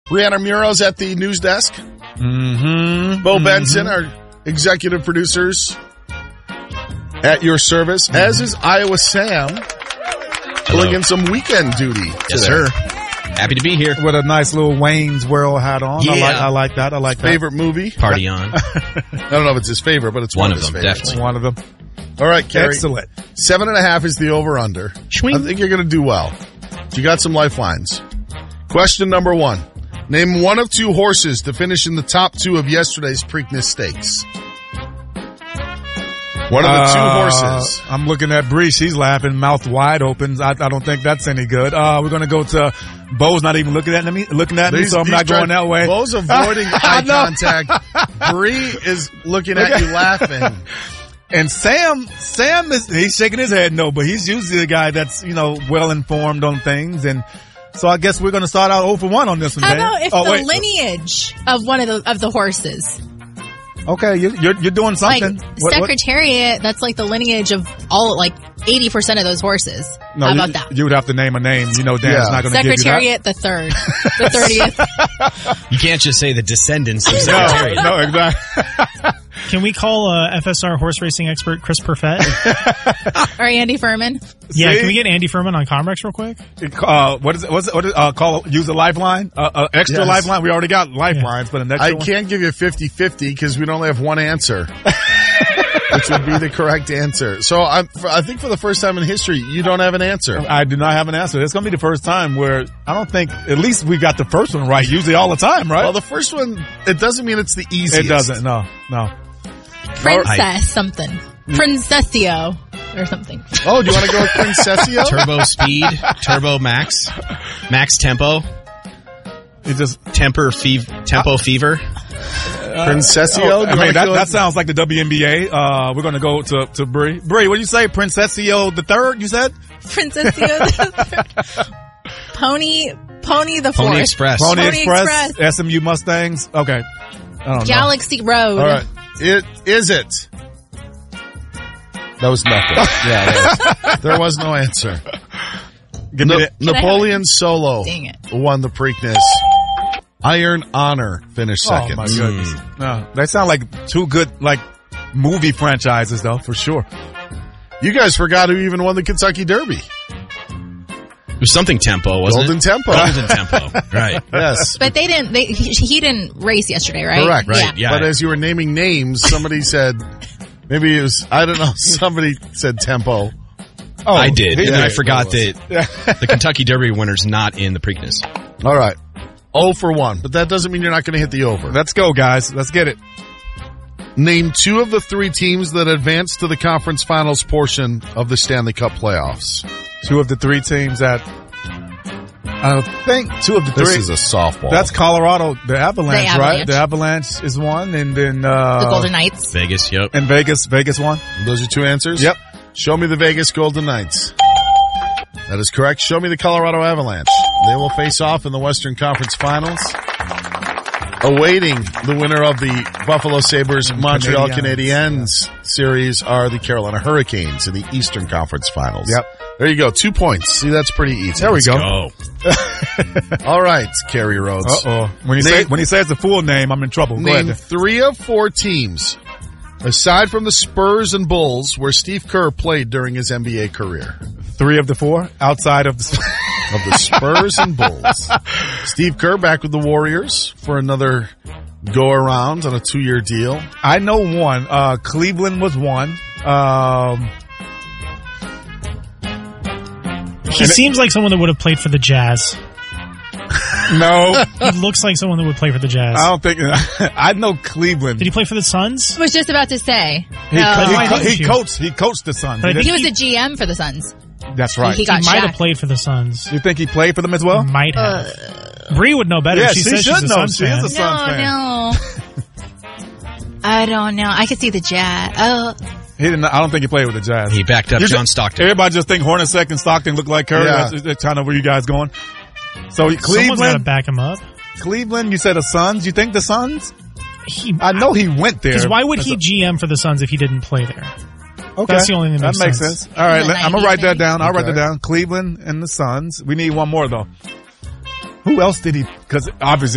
Brianna Muro's at the news desk. Mm-hmm. Bo Benson, our executive producers, at your service, as is Iowa Sam, pulling in some weekend duty today. Yes, sir. Happy to be here. With a nice little Wayne's World hat on. Yeah. I like that. I like that. Favorite movie? Party on. I don't know if it's his favorite, but it's one of his them, favorites. definitely. One of them. All right, Carrie. Excellent. 7.5 is the over-under. Schwing. I think you're going to do well. You got some lifelines. Question number 1. Name one of 2 horses to finish in the top 2 of yesterday's Preakness Stakes. One of the 2 horses. I'm looking at Bree. She's laughing, mouth wide open. I don't think that's any good. We're going to go to Bo's not even looking at me, so I'm not going that way. Bo's avoiding eye contact. Bree is looking at you laughing. And Sam he's shaking his head no, but he's usually the guy that's, well informed on things. And so I guess we're going to start out 0 for 1 on this one. How about if the lineage of one of the horses? Okay, you're doing something. Like Secretariat, that's like the lineage of all 80% of those horses. No, How about that? You would have to name a name. Dan's not going to give you that. Secretariat, the 3rd, the 30th. You can't just say the descendants of Secretariat. No, exactly. Can we call FSR horse racing expert Chris Perfett? Or Andy Furman? Yeah, can we get Andy Furman on Comrex real quick? What is it? Use a lifeline? Extra lifeline? We already got lifelines, but an extra one? I can't give you 50-50 because we'd only have one answer. Which would be the correct answer. So I think for the first time in history, you don't have an answer. I do not have an answer. It's going to be the first time where I don't think, at least we got the first one right, usually all the time, right? Well, the first one, it doesn't mean it's the easiest. It doesn't, no. Princess something. Princessio or something. Oh, do you want to go with Princessio? Turbo speed, turbo max, max tempo. It just tempo fever. Princessio? That sounds like the WNBA. We're going to go to Bree. Bree, what do you say? Princessio the 3rd, you said? Princessio the 3rd. Pony the 4th. Pony Express. Pony Express. SMU Mustangs. Okay. I don't Galaxy Road. All right. Is it? That was nothing. Yeah, there was no answer. Napoleon Solo won the Preakness. Iron Honor finished second. Oh, my goodness. No, they sound like 2 good, movie franchises, though, for sure. You guys forgot who even won the Kentucky Derby. It was something Tempo, wasn't Golden it? Tempo. Golden Tempo. Right. Yes. But he didn't race yesterday, right? Correct. Right. Yeah. But as you were naming names, somebody said, maybe it was, I don't know, somebody said Tempo. Oh, I did. And I forgot that the Kentucky Derby winner's not in the Preakness. All right. 0 for 1. But that doesn't mean you're not going to hit the over. Let's go, guys. Let's get it. Name 2 of the 3 teams that advanced to the conference finals portion of the Stanley Cup playoffs. 2 of the 3 teams that, I think 2 of the 3. This is a softball. That's Colorado, the Avalanche, right? The Avalanche is one, and then the Golden Knights. Vegas, yep. And Vegas won. Those are 2 answers? Yep. Show me the Vegas Golden Knights. That is correct. Show me the Colorado Avalanche. They will face off in the Western Conference Finals. Awaiting the winner of the Buffalo Sabres Montreal Canadiens series are the Carolina Hurricanes in the Eastern Conference Finals. Yep. There you go. 2 points. See, that's pretty easy. There we go. All right, Kerry Rhodes. Uh-oh. When he says the full name, I'm in trouble. Go Name ahead. 3 of 4 teams, aside from the Spurs and Bulls, where Steve Kerr played during his NBA career. 3 of the 4 outside of the Spurs and Bulls. Steve Kerr back with the Warriors for another go around on a 2-year deal. I know one. Cleveland was one. He seems like someone that would have played for the Jazz. No. He looks like someone that would play for the Jazz. I don't think. I know Cleveland. Did he play for the Suns? I was just about to say. He coached the Suns. He was a GM for the Suns. That's right. He might have played for the Suns. You think he played for them as well? Might have. Bree would know better. Yeah, she says she's a Suns fan. She is a Suns fan. No. I don't know. I could see the Jazz. Oh. I don't think he played with the Jazz. He backed up John Stockton. Everybody just think Hornacek and Stockton look like Curry. Yeah. That's kind of where you guys going. So Someone's Cleveland, got to back him up. Cleveland, you said the Suns. You think the Suns? I know he went there. Because why would he GM for the Suns if he didn't play there? Okay. That's the only thing that makes sense. All right, I'm going to write that down. I'll write that down. Cleveland and the Suns. We need one more, though. Who else did he? Because obviously